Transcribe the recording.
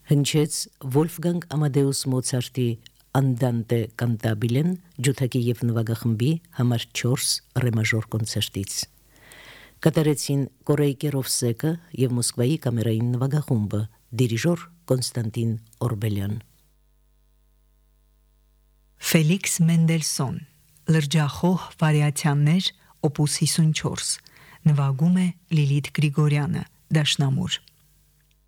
Հնչեց Վոլֆգանգ Ամադեուս Մոցարտի Andante Cantabile ջութակի եւ նվագախմբի համար 4 ռե մաժոր կոնցերտից։ Կատարեցին Կորեյ Կերովսեկը եւ Մոսկվայի կամերային նվագախումբը, դիրիժոր Կոնստանտին Օրբելյան։ Ֆելիքս Մենդելսոն, լրջախոհ վարիացիաներ, օպուս 54, նվագում է Լիլիթ Գրիգորյանը, դաշնամուր։